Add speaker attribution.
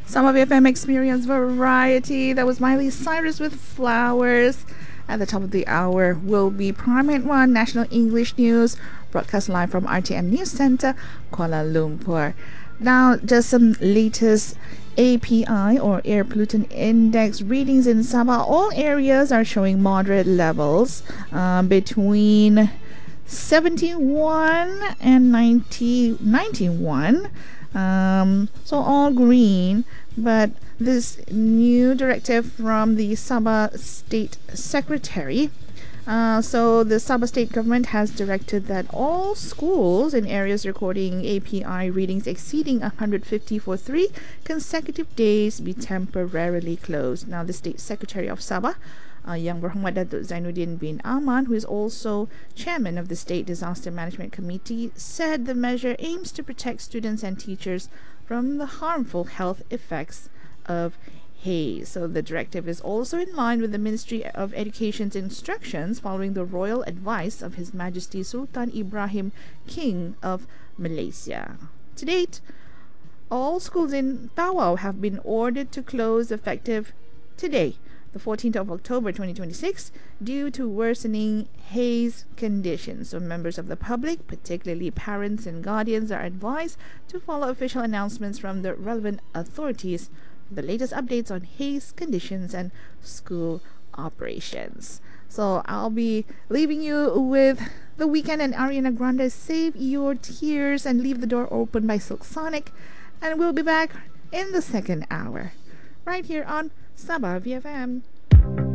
Speaker 1: Some of FM experience variety. That was Miley Cyrus with Flowers. At the top of the hour will be Primate One National English News, broadcast live from RTM News Center, Kuala Lumpur. Now, just some latest API or Air Pollutant Index readings in Sabah. All areas are showing moderate levels between 71 and 91. So all green, but this new directive from the Sabah State Secretary. So the Sabah State government has directed that all schools in areas recording API readings exceeding 150 for 3 consecutive days be temporarily closed. Now, the State Secretary of Sabah, Yang Berhormat Datuk Zainuddin bin Aman, who is also chairman of the State Disaster Management Committee, said the measure aims to protect students and teachers from the harmful health effects of haze. So the directive is also in line with the Ministry of Education's instructions following the royal advice of His Majesty Sultan Ibrahim, King of Malaysia. To date, all schools in Tawau have been ordered to close effective today, the 14th of October 2026, due to worsening haze conditions. So members of the public, particularly parents and guardians, are advised to follow official announcements from the relevant authorities for the latest updates on haze conditions and school operations. So I'll be leaving you with The Weeknd and Ariana Grande's Save Your Tears and Leave the Door Open by Silk Sonic. And we'll be back in the second hour, right here on Sabah VFM.